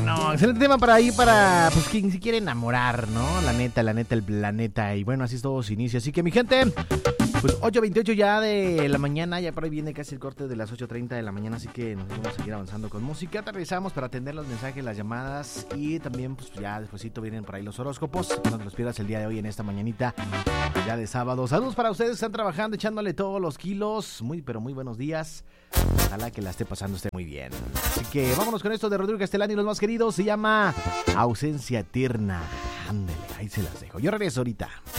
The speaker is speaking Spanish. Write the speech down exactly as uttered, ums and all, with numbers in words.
bueno, excelente tema para ahí, para pues quien se quiere enamorar, ¿no? La neta, la neta, el planeta. Y bueno, así es todo se inicia. Así que mi gente, pues ocho veintiocho ya de la mañana, ya por ahí viene casi el corte de las ocho treinta de la mañana, así que nos vamos a seguir avanzando con música. Aterrizamos para atender los mensajes, las llamadas y también pues ya despuesito vienen por ahí los horóscopos. No te los pierdas el día de hoy en esta mañanita ya de sábado. Saludos para ustedes que están trabajando, echándole todos los kilos. Muy, pero muy buenos días. Ojalá que la esté pasando esté muy bien. Así que vámonos con esto de Rodrigo Castellani y los más queridos. Se llama Ausencia Eterna. Ándele, ahí se las dejo. Yo regreso ahorita.